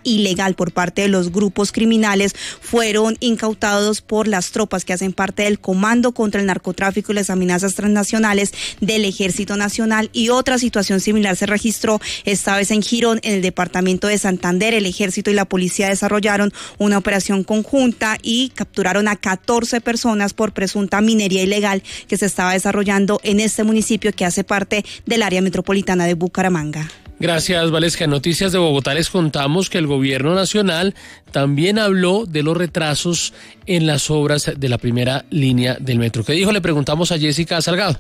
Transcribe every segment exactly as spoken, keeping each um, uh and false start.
ilegal por parte de los grupos criminales fueron incautados por las tropas que hacen parte del Comando contra el Narcotráfico y las Amenazas Transnacionales del Ejército Nacional. Y otra situación similar se registró esta vez en Girón, en el departamento de Santander. El Ejército y la policía desarrollaron una operación conjunta y capturaron a catorce personas por presunta minería ilegal que se estaba desarrollando en este municipio que hace parte del área metropolitana de Bucaramanga. Gracias, Valesca. En Noticias de Bogotá les contamos que el gobierno nacional también habló de los retrasos en las obras de la primera línea del metro. ¿Qué dijo? Le preguntamos a Jessica Salgado.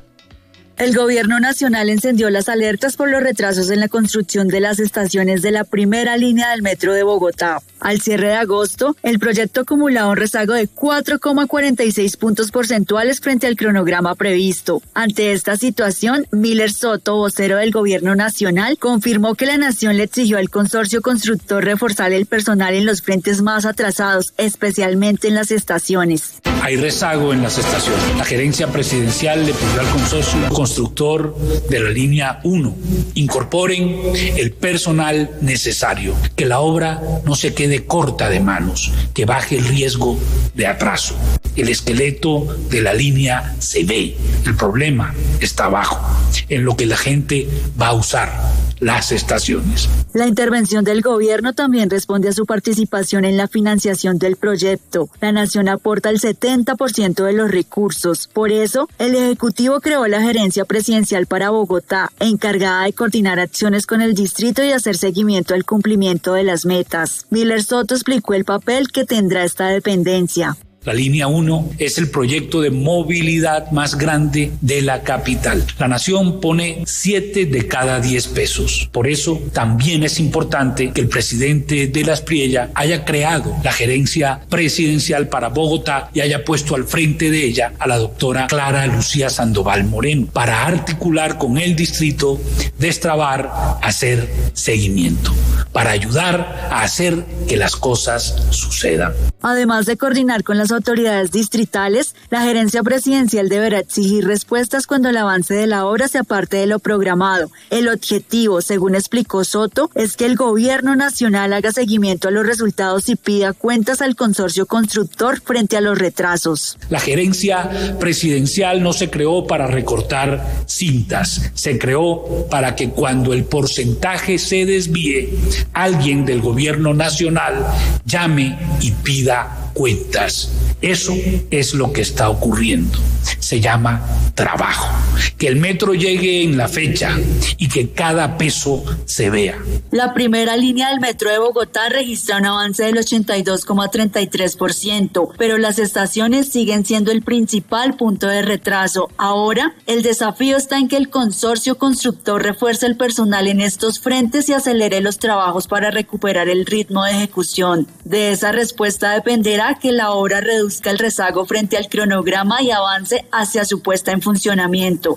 El gobierno nacional encendió las alertas por los retrasos en la construcción de las estaciones de la primera línea del metro de Bogotá. Al cierre de agosto, el proyecto acumulaba un rezago de cuatro coma cuarenta y seis puntos porcentuales frente al cronograma previsto. Ante esta situación, Miller Soto, vocero del gobierno nacional, confirmó que la nación le exigió al consorcio constructor reforzar el personal en los frentes más atrasados, especialmente en las estaciones. Hay rezago en las estaciones. La gerencia presidencial le pidió al consorcio constructor de la línea uno, incorporen el personal necesario, que la obra no se quede corta de manos, que baje el riesgo de atraso. El esqueleto de la línea se ve, el problema está abajo, en lo que la gente va a usar las estaciones. La intervención del gobierno también responde a su participación en la financiación del proyecto. La nación aporta el setenta por ciento de los recursos. Por eso, el Ejecutivo creó la Gerencia Presidencial para Bogotá, encargada de coordinar acciones con el distrito y hacer seguimiento al cumplimiento de las metas. Miller Soto explicó el papel que tendrá esta dependencia. La línea uno es el proyecto de movilidad más grande de la capital. La nación pone siete de cada diez pesos. Por eso también es importante que el presidente de la Espriella haya creado la gerencia presidencial para Bogotá y haya puesto al frente de ella a la doctora Clara Lucía Sandoval Moreno para articular con el distrito, destrabar, hacer seguimiento, para ayudar a hacer que las cosas sucedan. Además de coordinar con las autoridades distritales, la gerencia presidencial deberá exigir respuestas cuando el avance de la obra se aparte de lo programado. El objetivo, según explicó Soto, es que el gobierno nacional haga seguimiento a los resultados y pida cuentas al consorcio constructor frente a los retrasos. La gerencia presidencial no se creó para recortar cintas, se creó para que cuando el porcentaje se desvíe, alguien del gobierno nacional llame y pida cuentas. Eso es lo que está ocurriendo. Se llama trabajo. Que el metro llegue en la fecha y que cada peso se vea. La primera línea del metro de Bogotá registra un avance del ochenta y dos coma treinta y tres por ciento, pero las estaciones siguen siendo el principal punto de retraso. Ahora, el desafío está en que el consorcio constructor refuerce el personal en estos frentes y acelere los trabajos para recuperar el ritmo de ejecución. De esa respuesta dependerá que la obra reduzca el rezago frente al cronograma y avance hacia su puesta en funcionamiento.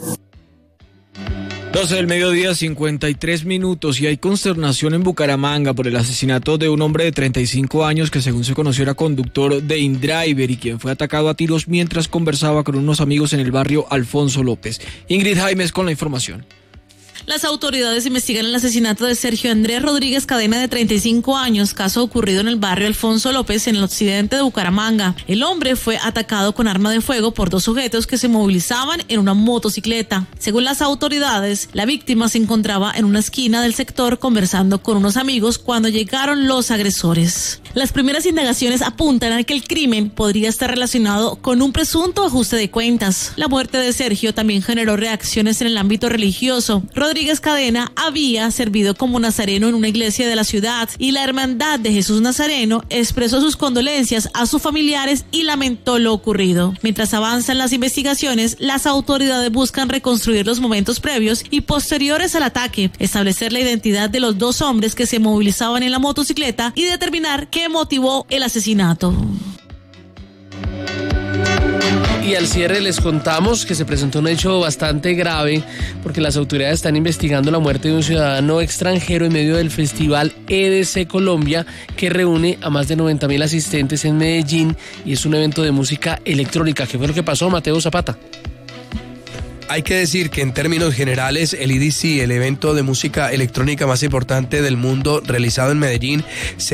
doce del mediodía, cincuenta y tres minutos, y hay consternación en Bucaramanga por el asesinato de un hombre de treinta y cinco años que, según se conoció, era conductor de InDriver y quien fue atacado a tiros mientras conversaba con unos amigos en el barrio Alfonso López. Ingrid Jaimes con la información. Las autoridades investigan el asesinato de Sergio Andrés Rodríguez Cadena, de treinta y cinco años, caso ocurrido en el barrio Alfonso López, en el occidente de Bucaramanga. El hombre fue atacado con arma de fuego por dos sujetos que se movilizaban en una motocicleta. Según las autoridades, la víctima se encontraba en una esquina del sector conversando con unos amigos cuando llegaron los agresores. Las primeras indagaciones apuntan a que el crimen podría estar relacionado con un presunto ajuste de cuentas. La muerte de Sergio también generó reacciones en el ámbito religioso. Rodríguez Cadena había servido como nazareno en una iglesia de la ciudad y la Hermandad de Jesús Nazareno expresó sus condolencias a sus familiares y lamentó lo ocurrido. Mientras avanzan las investigaciones, las autoridades buscan reconstruir los momentos previos y posteriores al ataque, establecer la identidad de los dos hombres que se movilizaban en la motocicleta y determinar qué motivó el asesinato. Y al cierre les contamos que se presentó un hecho bastante grave porque las autoridades están investigando la muerte de un ciudadano extranjero en medio del festival E D C Colombia, que reúne a más de noventa mil asistentes en Medellín y es un evento de música electrónica. ¿Qué fue lo que pasó, Mateo Zapata? Hay que decir que en términos generales el E D C, el evento de música electrónica más importante del mundo realizado en Medellín, se